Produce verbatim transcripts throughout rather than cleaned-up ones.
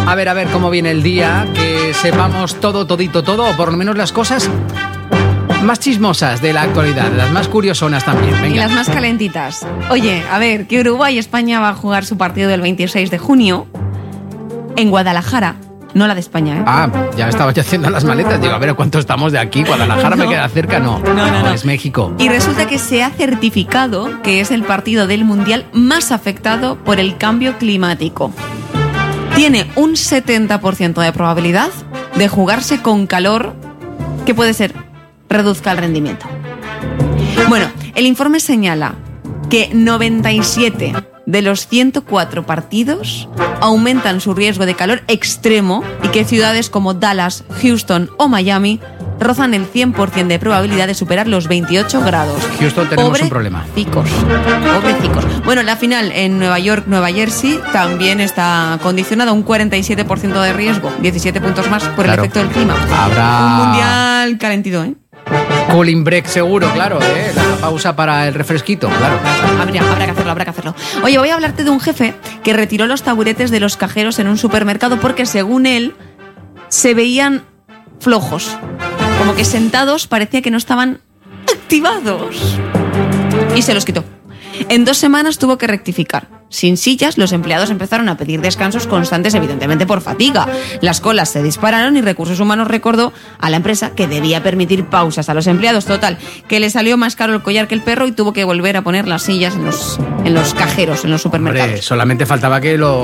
A ver, a ver cómo viene el día, que sepamos todo, todito, todo, o por lo menos las cosas más chismosas de la actualidad, las más curiosonas también. Venga. Y las más calentitas. Oye, a ver, que Uruguay y España va a jugar su partido del veintiséis de junio en Guadalajara. No la de España, ¿eh? Ah, ya estaba yo haciendo las maletas. Digo, a ver, ¿cuánto estamos de aquí? Guadalajara no. me queda cerca, no. No, no, no. Es México. Y resulta que se ha certificado que es el partido del Mundial más afectado por el cambio climático. Tiene un setenta por ciento de probabilidad de jugarse con calor, que puede ser, reduzca el rendimiento. Bueno, el informe señala que noventa y siete de los ciento cuatro partidos aumentan su riesgo de calor extremo y que ciudades como Dallas, Houston o Miami rozan el cien por ciento de probabilidad de superar los veintiocho grados. Houston tenemos Pobre un problema. Pobrecicos, pobrecicos. Bueno, la final en Nueva York, Nueva Jersey también está condicionada a un cuarenta y siete por ciento de riesgo, diecisiete puntos más por claro. el efecto del clima. Habrá un mundial calentito, ¿eh? Cooling break seguro, claro, ¿eh? La pausa para el refresquito, claro. Habrá, habrá que hacerlo, habrá que hacerlo. Oye, voy a hablarte de un jefe que retiró los taburetes de los cajeros en un supermercado porque, según él, se veían flojos. Como que sentados parecía que no estaban activados. Y se los quitó. En dos semanas tuvo que rectificar. Sin sillas, los empleados empezaron a pedir descansos constantes, evidentemente por fatiga. Las colas se dispararon y Recursos Humanos recordó a la empresa que debía permitir pausas a los empleados. Total, que le salió más caro el collar que el perro y tuvo que volver a poner las sillas en los, en los cajeros, en los supermercados. Hombre, solamente faltaba que los...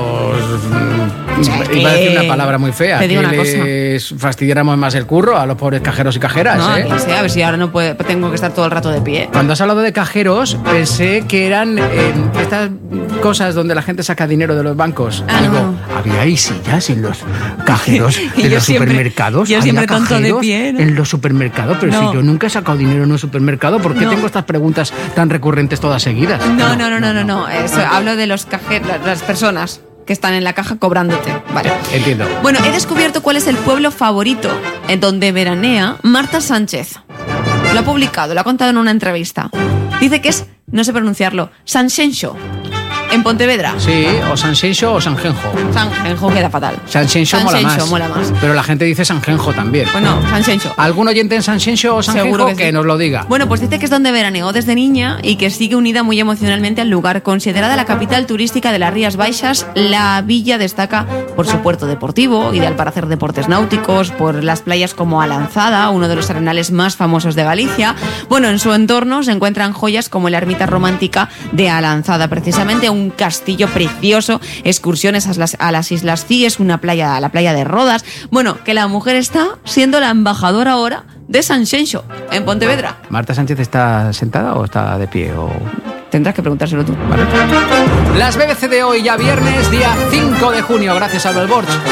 O sea, iba a decir una palabra muy fea. Te digo que una les cosa. fastidiáramos más el curro a los pobres cajeros y cajeras, no, ¿eh? No sé, a ver si ahora no puede, tengo que estar todo el rato de pie. Cuando has hablado de cajeros, pensé que eran eh, estas cosas donde la gente saca dinero de los bancos. Ah, Digo, no. ¿había ahí sillas en los cajeros de los siempre, supermercados? Yo siempre ¿Había tonto de cajeros pie, ¿no? en los supermercados? Pero no. si yo nunca he sacado dinero en un supermercado, ¿por qué no. tengo estas preguntas tan recurrentes todas seguidas? No, no, no, no, no, no. Eso, hablo de los cajeros, las personas que están en la caja cobrándote. Vale. Entiendo. Bueno, he descubierto cuál es el pueblo favorito en donde veranea Marta Sánchez. Lo ha publicado, lo ha contado en una entrevista. Dice que es, no sé pronunciarlo, Sanxenxo, en Pontevedra. Sí, o Sanxenxo o Sanjenjo. Sanjenjo queda fatal. Sanxenxo mola más. mola más. Pero la gente dice Sanjenjo también. Bueno, Sanxenxo. ¿Algún oyente en Sanxenxo o Sanjenjo? Seguro que, que sí. nos lo diga? Bueno, pues dice que es donde veraneó desde niña y que sigue unida muy emocionalmente al lugar. Considerada la capital turística de las Rías Baixas, la villa destaca por su puerto deportivo, ideal para hacer deportes náuticos, por las playas como Alanzada, uno de los arenales más famosos de Galicia. Bueno, en su entorno se encuentran joyas como la ermita romántica de Alanzada, precisamente un castillo precioso, excursiones a las, a las Islas Cíes, una playa, a la playa de Rodas. Bueno, que la mujer está siendo la embajadora ahora de Sanxenxo, en Pontevedra. ¿Marta Sánchez está sentada o está de pie? O... Tendrás que preguntárselo tú. Vale. Las B B C de hoy, ya viernes, día cinco de junio. Gracias, Albert Borch.